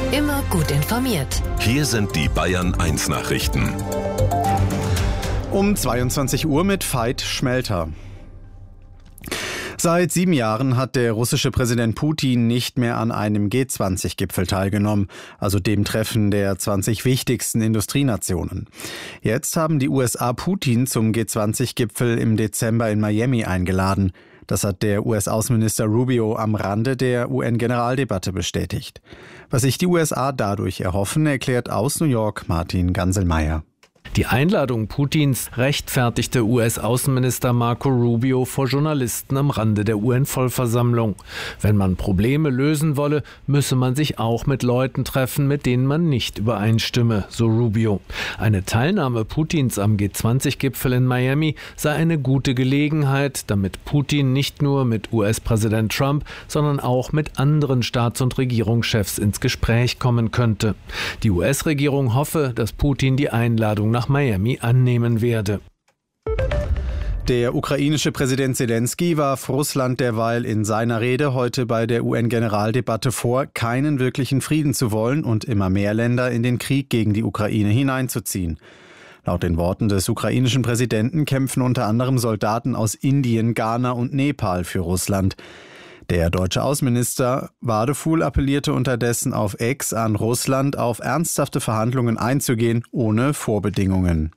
Immer gut informiert. Hier sind die Bayern 1 Nachrichten. Um 22 Uhr mit Veit Schmelter. Seit 7 Jahren hat der russische Präsident Putin nicht mehr an einem G20-Gipfel teilgenommen, also dem Treffen der 20 wichtigsten Industrienationen. Jetzt haben die USA Putin zum G20-Gipfel im Dezember in Miami eingeladen. Das hat der US-Außenminister Rubio am Rande der UN-Generaldebatte bestätigt. Was sich die USA dadurch erhoffen, erklärt aus New York Martin Ganselmeier. Die Einladung Putins rechtfertigte US-Außenminister Marco Rubio vor Journalisten am Rande der UN-Vollversammlung. Wenn man Probleme lösen wolle, müsse man sich auch mit Leuten treffen, mit denen man nicht übereinstimme, so Rubio. Eine Teilnahme Putins am G20-Gipfel in Miami sei eine gute Gelegenheit, damit Putin nicht nur mit US-Präsident Trump, sondern auch mit anderen Staats- und Regierungschefs ins Gespräch kommen könnte. Die US-Regierung hoffe, dass Putin die Einladung nach Miami annehmen werde. Der ukrainische Präsident Zelensky warf Russland derweil in seiner Rede heute bei der UN-Generaldebatte vor, keinen wirklichen Frieden zu wollen und immer mehr Länder in den Krieg gegen die Ukraine hineinzuziehen. Laut den Worten des ukrainischen Präsidenten kämpfen unter anderem Soldaten aus Indien, Ghana und Nepal für Russland. Der deutsche Außenminister Wadefuhl appellierte unterdessen auf X an Russland, auf ernsthafte Verhandlungen einzugehen, ohne Vorbedingungen.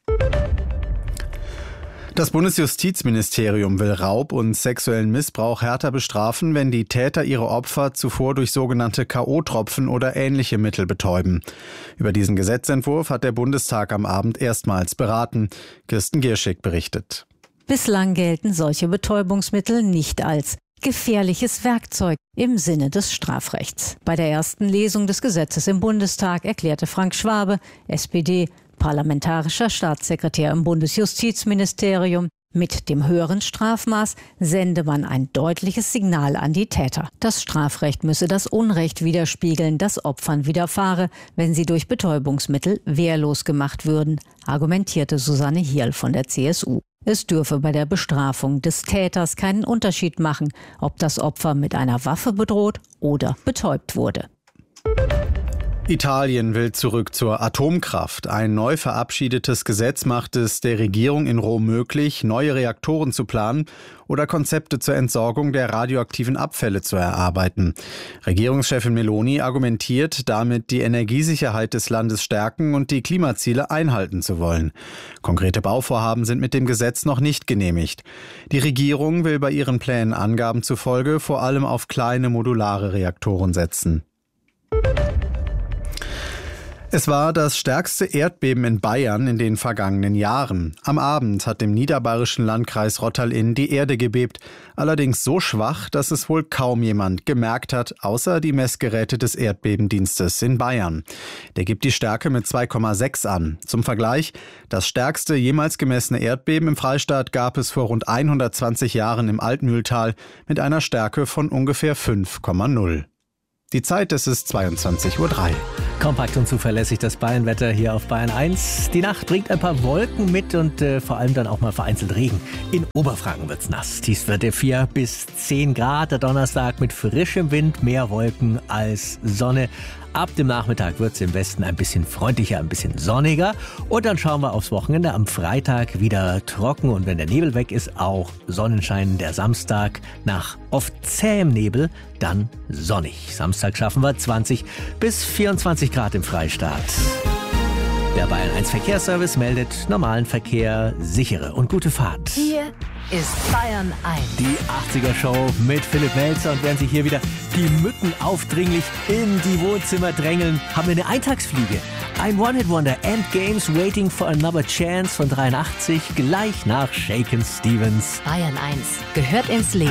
Das Bundesjustizministerium will Raub und sexuellen Missbrauch härter bestrafen, wenn die Täter ihre Opfer zuvor durch sogenannte K.O.-Tropfen oder ähnliche Mittel betäuben. Über diesen Gesetzentwurf hat der Bundestag am Abend erstmals beraten. Kirsten Gierschig berichtet. Bislang gelten solche Betäubungsmittel nicht als gefährliches Werkzeug im Sinne des Strafrechts. Bei der ersten Lesung des Gesetzes im Bundestag erklärte Frank Schwabe, SPD, parlamentarischer Staatssekretär im Bundesjustizministerium, mit dem höheren Strafmaß sende man ein deutliches Signal an die Täter. Das Strafrecht müsse das Unrecht widerspiegeln, das Opfern widerfahre, wenn sie durch Betäubungsmittel wehrlos gemacht würden, argumentierte Susanne Hierl von der CSU. Es dürfe bei der Bestrafung des Täters keinen Unterschied machen, ob das Opfer mit einer Waffe bedroht oder betäubt wurde. Italien will zurück zur Atomkraft. Ein neu verabschiedetes Gesetz macht es der Regierung in Rom möglich, neue Reaktoren zu planen oder Konzepte zur Entsorgung der radioaktiven Abfälle zu erarbeiten. Regierungschefin Meloni argumentiert, damit die Energiesicherheit des Landes stärken und die Klimaziele einhalten zu wollen. Konkrete Bauvorhaben sind mit dem Gesetz noch nicht genehmigt. Die Regierung will bei ihren Plänen Angaben zufolge vor allem auf kleine modulare Reaktoren setzen. Es war das stärkste Erdbeben in Bayern in den vergangenen Jahren. Am Abend hat im niederbayerischen Landkreis Rottal-Inn die Erde gebebt, allerdings so schwach, dass es wohl kaum jemand gemerkt hat, außer die Messgeräte des Erdbebendienstes in Bayern. Der gibt die Stärke mit 2,6 an. Zum Vergleich, das stärkste jemals gemessene Erdbeben im Freistaat gab es vor rund 120 Jahren im Altmühltal mit einer Stärke von ungefähr 5,0. Die Zeit, es ist 22:03 Uhr. Kompakt und zuverlässig das Bayernwetter hier auf Bayern 1. Die Nacht bringt ein paar Wolken mit und vor allem dann auch mal vereinzelt Regen. In Oberfranken wird's nass. Dies wird 4 bis 10 Grad. Der Donnerstag mit frischem Wind, mehr Wolken als Sonne. Ab dem Nachmittag wird es im Westen ein bisschen freundlicher, ein bisschen sonniger. Und dann schauen wir aufs Wochenende. Am Freitag wieder trocken und wenn der Nebel weg ist, auch Sonnenschein. Der Samstag nach oft zähem Nebel, dann sonnig. Samstag schaffen wir 20 bis 24 Grad im Freistaat. Der Bayern 1 Verkehrsservice meldet normalen Verkehr, sichere und gute Fahrt. Hier ist Bayern 1. Die 80er-Show mit Philipp Melzer. Und während sich hier wieder die Mücken aufdringlich in die Wohnzimmer drängeln, haben wir eine Eintagsfliege. Ein One-Hit-Wonder, Endgames Waiting for Another Chance von 83, gleich nach Shakin' Stevens. Bayern 1 gehört ins Leben.